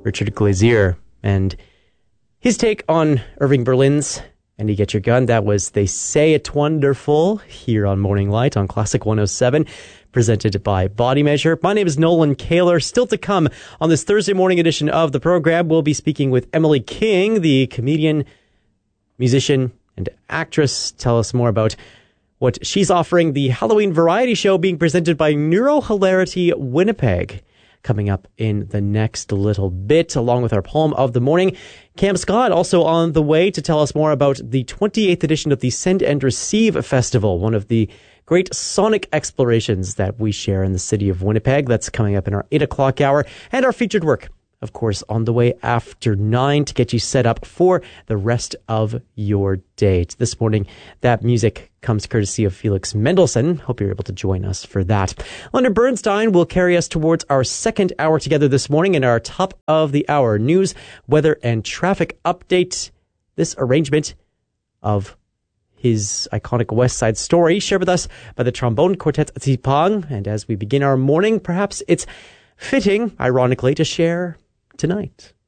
Richard Glazier, and his take on Irving Berlin's And You Get Your Gun. That was They Say It's Wonderful here on Morning Light on Classic 107, presented by Body Measure. My name is Nolan Kaler. Still to come on this Thursday morning edition of the program, we'll be speaking with Emily King, the comedian, musician, and actress. Tell us more about what she's offering, the Halloween variety show being presented by Neurohilarity Winnipeg, coming up in the next little bit, along with our poem of the morning. Cam Scott also on the way to tell us more about the 28th edition of the Send and Receive Festival, one of the great sonic explorations that we share in the city of Winnipeg. That's coming up in our 8 o'clock hour. And our featured work, of course, on the way after 9 to get you set up for the rest of your day. This morning, that music comes courtesy of Felix Mendelssohn. Hope you're able to join us for that. Leonard Bernstein will carry us towards our second hour together this morning in our top of the hour news, weather, and traffic update. This arrangement of his iconic West Side Story shared with us by the trombone quartet Zipang. And as we begin our morning, perhaps it's fitting, ironically, to share tonight.